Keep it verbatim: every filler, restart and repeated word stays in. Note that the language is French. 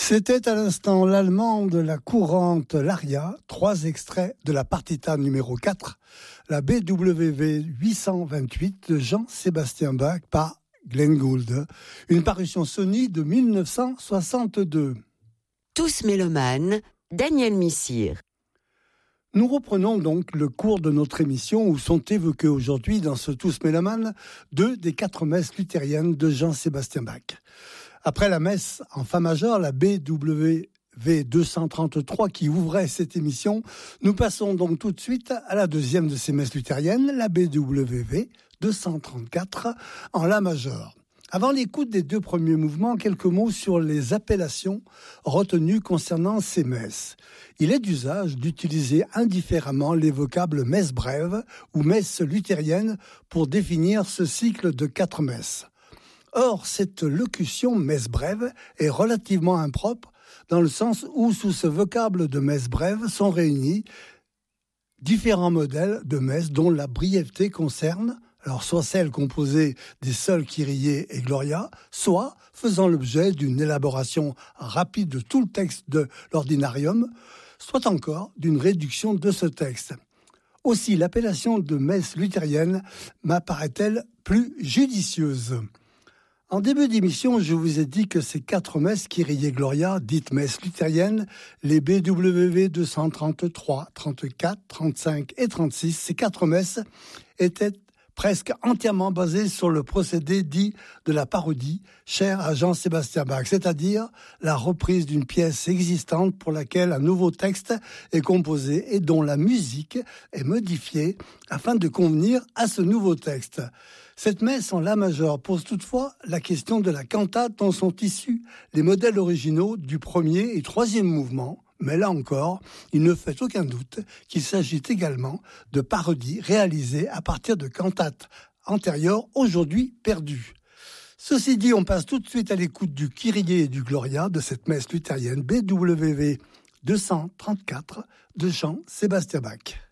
C'était à l'instant l'allemande, la courante l'Aria, trois extraits de la partita numéro quatre, la B W V huit cent vingt-huit de Jean-Sébastien Bach par Glenn Gould, une parution Sony de dix-neuf cent soixante-deux. Tous mélomanes, Daniel Missire. Nous reprenons donc le cours de notre émission où sont évoqués aujourd'hui dans ce Tous mélomanes deux des quatre messes luthériennes de Jean-Sébastien Bach. Après la messe en fa majeur, la B W V deux cent trente-trois qui ouvrait cette émission, nous passons donc tout de suite à la deuxième de ces messes luthériennes, la B W V deux cent trente-quatre en la majeur. Avant l'écoute des deux premiers mouvements, quelques mots sur les appellations retenues concernant ces messes. Il est d'usage d'utiliser indifféremment les vocables messe brève ou messe luthérienne pour définir ce cycle de quatre messes. Or, cette locution messe brève est relativement impropre dans le sens où sous ce vocable de messe brève sont réunis différents modèles de messe dont la brièveté concerne alors soit celle composée des seuls Kyrie et Gloria, soit faisant l'objet d'une élaboration rapide de tout le texte de l'ordinarium, soit encore d'une réduction de ce texte. Aussi, l'appellation de messe luthérienne m'apparaît-elle plus judicieuse. En début d'émission, je vous ai dit que ces quatre messes Kyrie et Gloria, dites messes luthériennes, les B W V deux cent trente-trois, trente-quatre, trente-cinq et trente-six, ces quatre messes étaient presque entièrement basées sur le procédé dit de la parodie, cher à Jean-Sébastien Bach, c'est-à-dire la reprise d'une pièce existante pour laquelle un nouveau texte est composé et dont la musique est modifiée afin de convenir à ce nouveau texte. Cette messe en la majeur pose toutefois la question de la cantate dont sont issus les modèles originaux du premier et troisième mouvement, mais là encore, il ne fait aucun doute qu'il s'agit également de parodies réalisées à partir de cantates antérieures aujourd'hui perdues. Ceci dit, on passe tout de suite à l'écoute du Kyrie et du Gloria de cette messe luthérienne B W V deux cent trente-quatre de Jean-Sébastien Bach.